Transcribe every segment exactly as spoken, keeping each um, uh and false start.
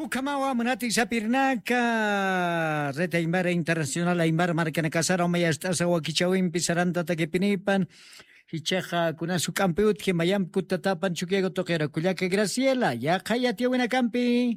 Ukamawa Munati Sapirnaka Reta Imbara Internacional Imbar Marcana Casara Maya Stasa Wakichawin Pisaranta Takipinipan Hicheja Kunasu Campeut que Mayam Kutatapan Chuquiego Toquera Cuyaque Graciela Ya Kayati Buena Campi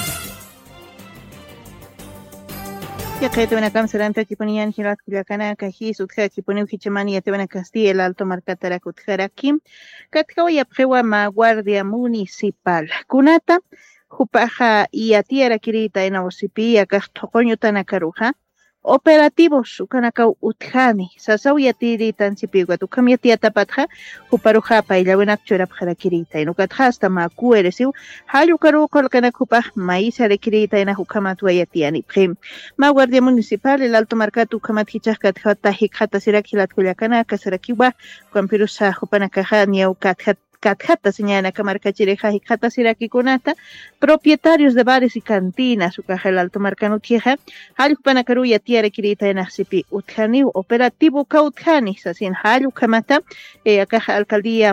Ya que te van a cambiar que ponían girat Culiacana, Cají, Sudja, que ponen Hichemani, ya te van a Castilla, el Alto Marcatara, Cutjarakim, Catcaoya Preguama, Guardia Municipal, Cunata, Jupaja y a tierra Kirita en Osipi, a Castocoño Tanakaruja, operativos, Ukanakau Utjani, Sasau y a tirita en Sipigua, tu camiatia tapatja, Juparuja, y la buena actora para Kirita, en Ucatjasta, Macueresiu, Hayukaru, Colcanacupa, Maíz de Kirita en Ajukamatu y a Tiani Prim. Ma Guardia Municipal, el Alto Marcatu, Kamatichaka, Hikata Sirakilat Culiacana, Casarakiwa, Campirusa, Jupanacajania, Ucatjat. Katjata señala Camarca Chireja y Jata Siraki Kunata, propietarios de bares y cantinas, su caja el Alto Marcano Tieja, Haluk Panacaruya Tiare Kirita en Asipi, Utjani, operativo Kautjani, Sasien Haluk Kamata, eh, acá alcaldía.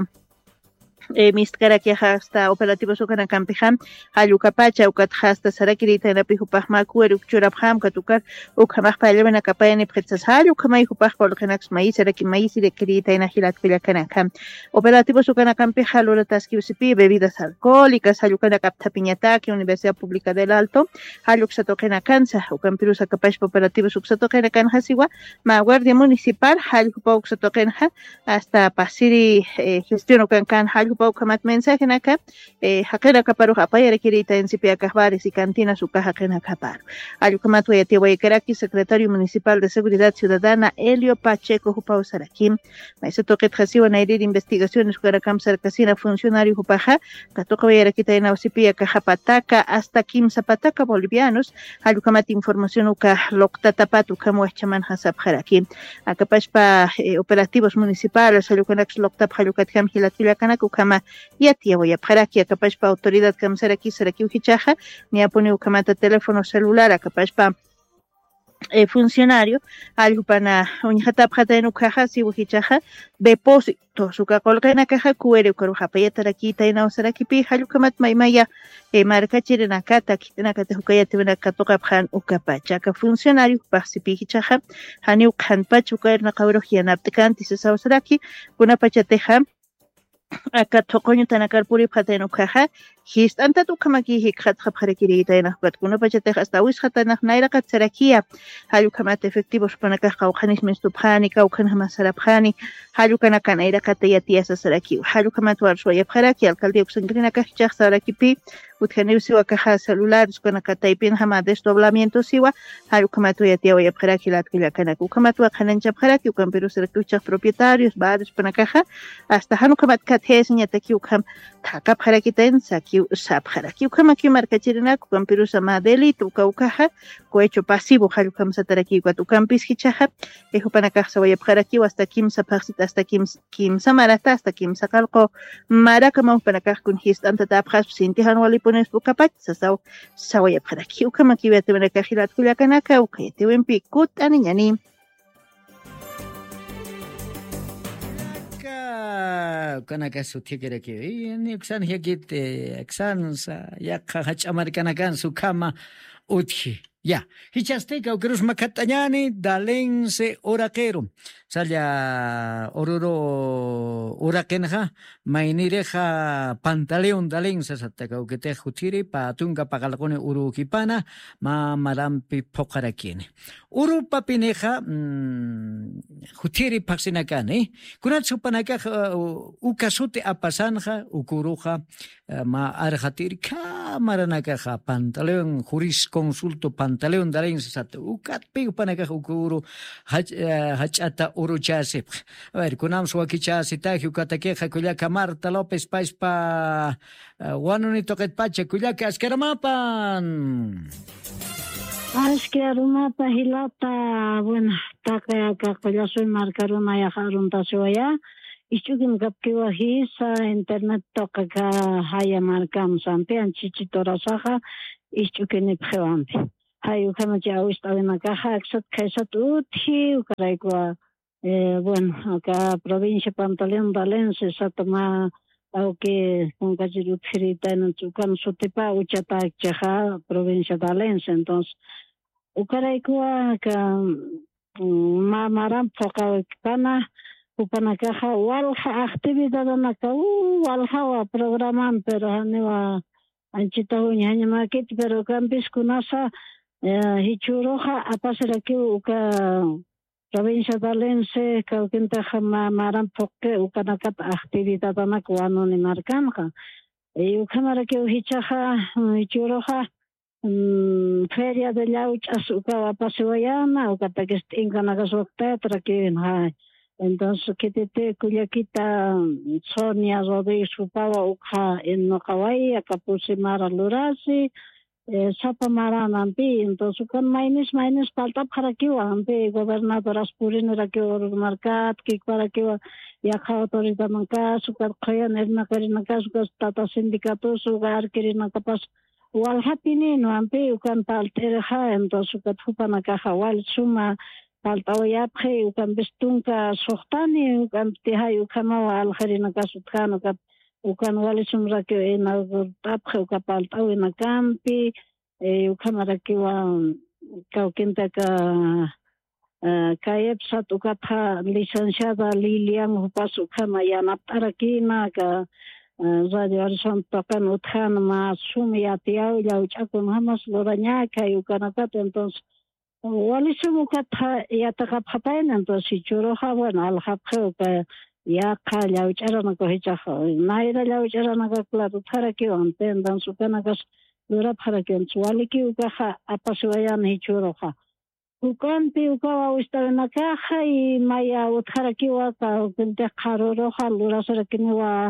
Eh, Mistara que hasta operativo Sukana Campijam, Hayucapacha, Ucatjasta, Sarakirita en Apijupajma, Kueruk, Churabham, Katukar, Ukamach Palevena Capayan y Pretzas Hayukamai, Hupaj, Colgenax, Maíz, Seraki Maíz y de Kirita en Agilat Pilacanacam. Operativo Sukana Campija, Lorataski Usipi, bebidas alcohólicas, Hayucana Capta Piñataki, Universidad Pública del Alto, Hayuk Satokena Cansa, Ucampirusa Capach, Operativo Suksatokena Canjasiwa, Ma Guardia Municipal, Hayukpau Satokenja, hasta Pasiri, eh, Gestión Ucancan, Hayuk Paucamat mensaje acá, eh, Hakera Caparu Apaya Kirita en Sipia Cajares y Cantina su caja Kena Caparu. Ayucamatu Yatihuaycaraki, secretario municipal de Seguridad Ciudadana, Elio Pacheco Jupau Sarakim, Maese Toquet Jasiwa Nairir Investigaciones, Juaracam Sarcasina, funcionario Jupaja, Catoca Vayaraquita en Ausipia Cajapataca, hasta Kim Zapataca, bolivianos, Ayucamat Información Uca Loctatapatu, Camuachaman Hasab Jarakim, Acapachpa eh, operativos municipales, Ayucanax Loctap Hayucatjam Hilatulacana, Kama yatia voy a para capaz pa autoridad kamsaraki saraki uhichaja ni a poner ukamata teléfono celular a capaz pa eh, funcionario algo para unjata pata en ukaja si uhichaja depósito su cacolca en caja cuere ukaruja payataraki taina usaraki pi halukamat maimaya eh, marca chirena kata kitena kata hukaya tibena katoka phan ukapacha ka funcionario participi hichaja hani ukhan pachu kaerna kabro hianaptekanti se usaraki kuna pachateja acá tocoño tanakar puri pateno caja hist anta tu kamaki hikhat khaparekirita en akat kuno pachate hasta wis khatanak naira katsarakia halu kamat efectivos panaka qawkhanis mistubhani kawkhan hamasarabhani halu kana kanaira katayati asasaraki halu kamat warshwaya pharaki alcalde uxangrina kahchaq sarakipi utkhani siwa caja celular kana kataypin hama desdoblamiento siwa halu kamat yati waya pharaki latkila kana kukamat wa khanancha pharaki ukamperu serkuchaq propietarios bares panakaja hasta hanu kamat katheseña takiukam taka pharakiten saki Sapjaraki, Ukamaki Marcachirina, Campirusa Madeli, Tukaukaja, Coecho pasivo, Halukam Sataraki, Guatucampis Hichaja, Ejupanacasa, Vayapjaraki, hasta Kim Sapaxit, hasta Kim Kim Samarata, hasta Kim Sakalko, Maracama, Panacaj, con his antatapjas, Sintihan Walipones, Bucapac, Sasau, Sawayapjaraki, Ukamaki, Vetemenacajilat, Kuliakanaka, Uke, Tewempi, Kut, Aniani. Kana kasu tigere ki ni eksan hegit eksan sa ya khach americana kan su kama uthi ya hichaste ka ukrus makatanyani dalense oraquero salya ororo orakenja mainireja pantaleon dalense sataka ukete khutiri patunga pagalkone urukipana ma marampi pokarakine uru papineja khutiri paksinakane kunat supanaka ukasute apasanja ukuruja ma arhatiri kamaranaka pantaleon juris consulto pantaleon dalense sat ukat pe panaka ukuru hachata uruchase a ver kunam suakichase tagio katakeja kullaka Marta López Paispa wanuni toket pache kullaka askaramapan Askarumapa hilata bueno taka kakoya soy marcaruna ya harunta soya ichukim kapkiwa hisa internet toka ka haya marcam sampe anchichitora saja ichukini pjewampe hayu kama ya usta na caja exot kaisat uthi ukaraikwa eh bueno acá provincia Pantaleón Valense satama aunque con Cachirut Frita en Chucan Sotepa, Uchata, Chaja, provincia de Alense. Entonces, Ucaraicua, que Mamaram, Pocana, Upanakaja, Walha, actividad en la Cau, Walha, programan, pero Haneva, Anchita Uñaña Market, pero Campis Kunasa, Hichuroja, a pasar aquí, Uca. Provincia de Alense, Cauquinta Maran Poque, Ucanacat, actividad ana cuano ni marcanja. Y Ucamara que Uhichaja, Churoja, Feria de Lauch, Azuca, Paseoyana, Ucataquist Incanagasok Tetra, que entonces que te Cuyaquita, Sonia Rodríguez Upava, Uca, en Nocawai, Acapusimara Lurasi. Sapa Maranampi, entonces con mainis mainis falta para que ampe gobernadoras purin era que marcat que para que ya autoridad manca su carcoya nerna karina kasu tata sindicatos lugar kirina kapas wal hapini no ampe ukan palterha entonces que fupana caja wal suma falta ya pre ukan bestunka sohtani ukan tehai ukama wal karina kasu tkano kat ukan wali sumra que en algo tapje ukapal tau en campi eh ukamara que wa cauquenta ka kaep sat ukatha licenciada Lilian upasu kama ya naptara kina ka radio arson tokan uthan ma sumia tiau ya uchakun hamas loranya ka ukanakat entonces wali sumukatha ya takaphapain entonces churoja bueno al hapje ka ya kaya ucharana ko hichaho naira ya ucharana ka claro para que entendan su canagas dura para que suali que ukaha apasuayan hichuroja ukan pi ukawa ustana kaha y maya uthara que wa ka kente kharoroja lura sara que wa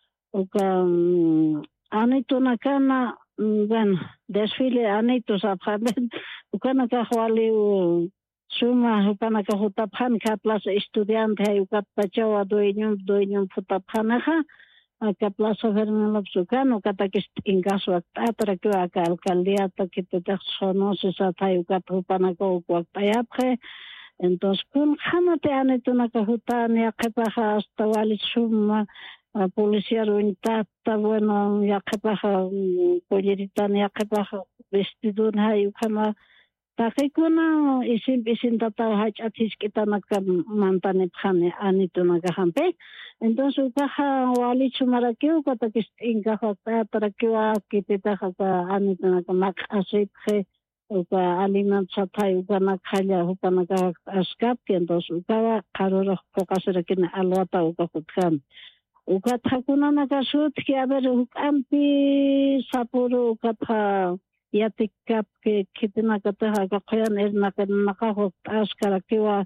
ukan anituna kana bueno desfile anitos aphaben ukana ka wali Suma hupana ka hutaphan ka plaza estudiante hay ukat pachawa dueño dueño hutaphan ha ka plaza Fernando Psucano kata que ingaso atra que ka alcaldía ta que te sono se satay ukat hupana ka ukwatayapre entonces kun khamate anetuna ka hutani akapaha hasta wali suma policía unita bueno ya akapaha polleritani akapaha vestido hay ukama Takikuna isim isim tata haj atis kita nakam mantane phane anito nagahampe entonces ukaha wali chumara keu kata kis inga hata tarakiwa kiteta hata anito nagamak asiphe uka aliman chatai uka nakhalya uka naga askap entonces uka karoro fokasera kina alwata uka kutkan uka thakuna nagasut ki aber ukampi sapuru uka tha ya tikap que kitna kata ha ka khoyan er na ka na ka ho askara que wa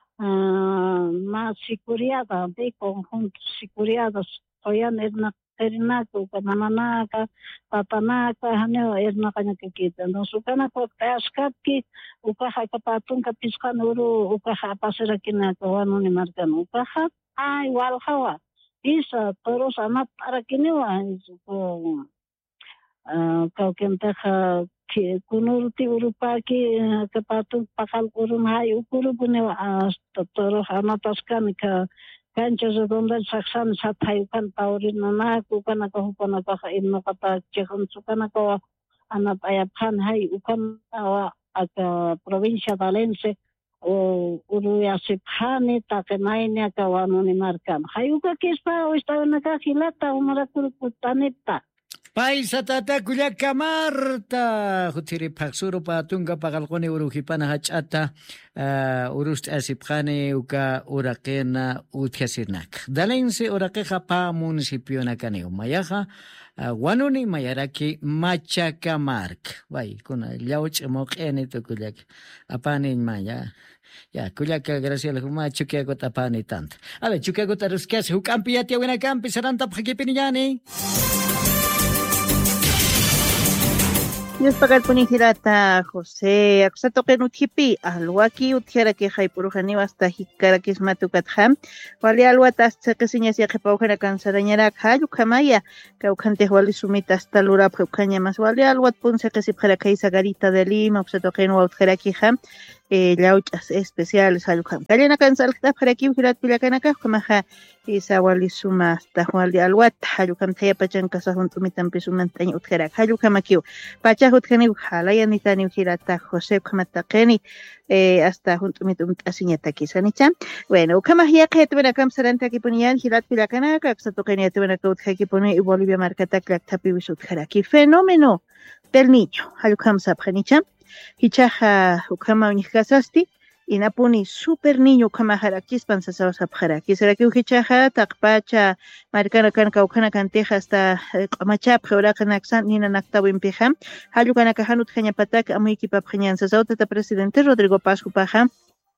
ma sicuriada de conjunto sicuriada khoyan er na erna ko ka manana ka patana ka hane er na ka ke kita no sukana ko askap ki uka ha ka patun ka piskan uru uka ha pasera kina ka wanu ni markan uka ha ai wal hawa isa toros amat para kini wa ko Cauquenta que kunurti urupa que kapatu pakal kurun hai ukuru pune hasta toro hamataskan ka canchas donde saksan sathai kan taurin na ku kana ka hupana ka inno kata chekon sukana ka anat ayaphan hai ukan awa aka provincia de Alense o uruya siphane ta que naine ka wanu ni markan hai uka kispa o esta na ka hilata umara kurkutaneta Paisa tata kullaka Marta hutiri paksuru patunga pagalqoni urujipana hach'ata urust asipqani uka uraqena utjasirnak dalense uraqeqa pa municipio nakaniu mayaja wanuni mayaraki Machacamarca vay kuna llauch moqeni tukullak apani maya ya kullaka gracias huma chukiago tapani tant ale chukiago taruskas hukampi yatia wena kampi saranta phakipiniani Dios pagar punijirata José akusato kenuthipi alwaki utjara que haipurujani hasta hikara que esmatukatham wali alwatas tseqesiñas ya qepawjara kansarañara khayu khamaya kaukante wali sumitas talura pukanya mas wali alwat punse que sipjara kaisa garita de Lima akusato ken utjara ki ham eh, llauchas especiales halukam. Kallana cansal para aquí virat pilakanaka kamaja isa wali suma hasta wali alwat halukam taya pachan casa junto mitan pisuman taño utjerak halukam akiu. Pacha utkani halaya ni tani ukirata José kamatakeni eh, hasta junto mitum asiñata kisanicha. Bueno, kamahia que tuve nakam saranta aquí ponían hirat pilakanaka xatokeni tuve nakut aquí pone y Bolivia marcata clac tapi visutjeraki. Fenómeno del niño halukam sapjanicha. Hichaja ukama unikasasti inapuni super niño kama harakispan sasawa sapjaraki seraki uhichaja takpacha marcana kan kaukana kanteja hasta qamachap khawraqanak san nina naktawin pijam halukana kahanut khañapatak amuyki papjañan sasawa tata presidente Rodrigo Pascu paja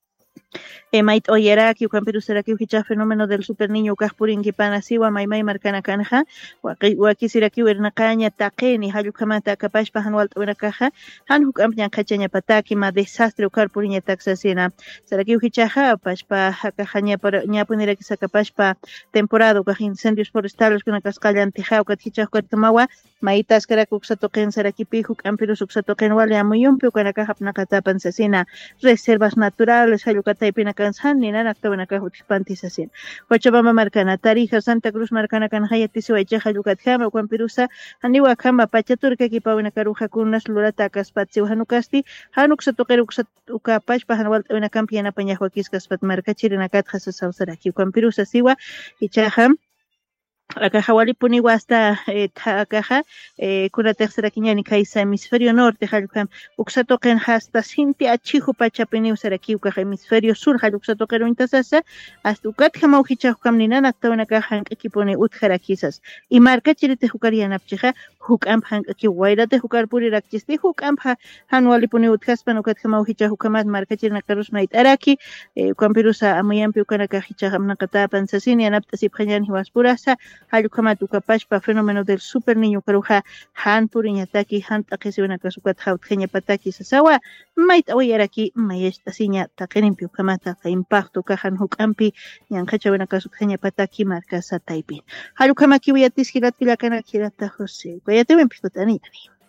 Emait oyeraki ukampiru seraki uhicha fenómeno del super niño ukajpurin kipana siwa maymay marcana kanja waki siraki wernaqaña taqeni hallukamata kapashpa hanwalt urinakaja han hukamña qachaña pataki ma desastre ukarpuriña taxasina seraki uhichaja pashpa hakajaña para ñapuniraki sakapashpa temporada ukaj incendios forestales kuna kasqallan tija ukathicha ukartamawa maitas karak uksatoqen seraki pi hukampiru uksatoqen wali amuyumpi ukanakaja pnaqatapan sasina reservas naturales halukataypina kansan nina naktawanaka utpantisasin Cochabamba marcana Tarija Santa Cruz marcana kanjayatisi waychaja lukatjama ukampirusa aniwa kama pachaturka kipawina karuja kunas lurata kaspatsi hanukasti hanuk satoqer ukapashpa hanwalt una campiana pañajuakis kaspat marca chirina katja sasawsaraki ukampirusa siwa ichaja Acá wali puniwa hasta acá kuna tercera quiñani kaisa hemisferio norte halukam uksatoqen hasta sinti achihu pachapini usaraki uka hemisferio sur halukatoqero intasasa hasta ukat hama uhichahukam ninana tawana ka hank ekipone utjarakisas y marca chirite hukarian apchiha hukam hank ki wairate hukar puri rakchisti hukam han wali puni utkaspan ukat hama uhichahukamat marca chirna karus mait araki ukampirusa amuyampi ukana ka hichaham nakatapan sasini anaptasip khayan hiwaspurasa Halukamat ukapashpa fenómeno del super niño karuja han puriñataki han taqisiwana kasukat hautjeña pataki sasawa mait awayaraki mayestasiña taqenimpi ukamata ka impacto kahan hukampi ñanqachawana kasutjeña pataki marca sataypi halukamaki wiyatis hirat pilakana hirata José kuyatewen pikutani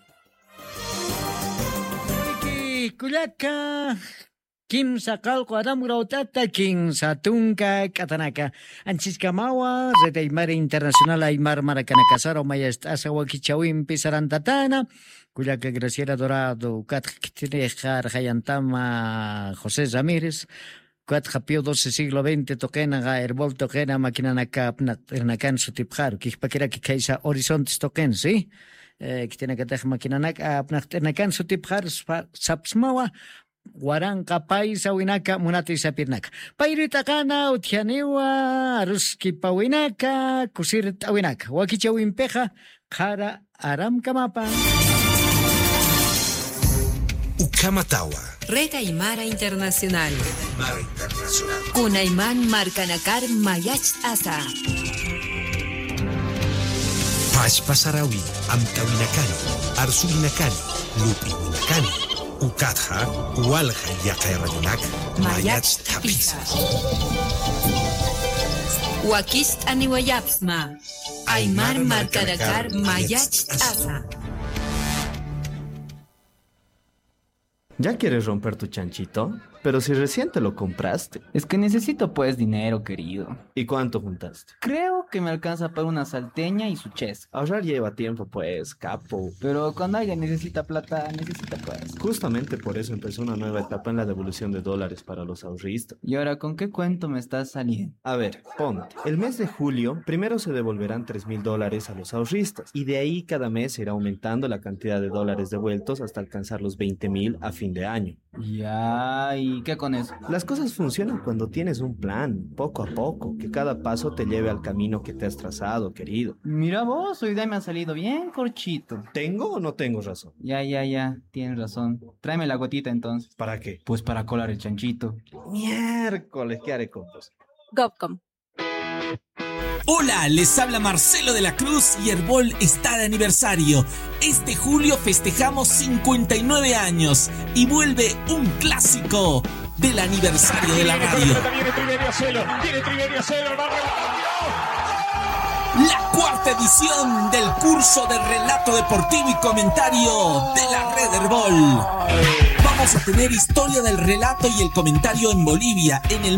Kulaka Kimsa kalko adam grautata kimsa tunka katanaka Anchiskamawa Rete Aymara Internacional Aymar Maracanaka Saro Mayest Asawa Kichawin Pisarantatana Kulaka Graciela Dorado Katjtinejar Hayantama José Ramírez Katjapio doce siglo veinte tokenaga herbol tokena makinanaka Nakan Sutipjar Kikpakira Kikaisa Horizontes token, ¿sí? Kitenakataj makinanaka Nakan Sutipjar Sapsmawa Guaranca paisa winaka munati sapirnaka. Pairita kana utianiwa ruski pawinaka kusirta winaka. Wakicha wimpeja kara aram kamapa. Ukamatawa. Red Aymara Internacional. Aymara Internacional. Kunayman Marcanakar Mayach Asa. Pashpasarawi, Amtawinakani, Arsulinakani, Lupiwinakani. Ukatha, Walha Yakairanak, Mayach Tapisa. Wakist Aniwayapsma. Aymar Marcanakar Mayach Asa. ¿Ya quieres romper tu chanchito? Pero si recién te lo compraste. Es que necesito pues dinero, querido. ¿Y cuánto juntaste? Creo que me alcanza para una salteña y su ches. Ahorrar lleva tiempo pues, capo. Pero cuando alguien necesita plata, necesita pues. Justamente por eso empezó una nueva etapa en la devolución de dólares para los ahorristas. ¿Y ahora con qué cuento me estás saliendo? A ver, ponte. El mes de julio, primero se devolverán tres mil dólares a los ahorristas. Y de ahí cada mes irá aumentando la cantidad de dólares devueltos hasta alcanzar los veinte mil a fin de año. Ya, ¿y qué con eso? Las cosas funcionan cuando tienes un plan, poco a poco, que cada paso te lleve al camino que te has trazado, querido. Mira vos, hoy día me ha salido bien corchito. ¿Tengo o no tengo razón? Ya, ya, ya, tienes razón. Tráeme la gotita entonces. ¿Para qué? Pues para colar el chanchito. Miércoles, ¿qué haré con vos? Gopcom. Hola, les habla Marcelo de la Cruz y Herbol está de aniversario. Este julio festejamos cincuenta y nueve años y vuelve un clásico. del aniversario de la radio. La cuarta edición del curso de relato deportivo y comentario de la Red Herbol. Vamos a tener historia del relato y el comentario en Bolivia, en el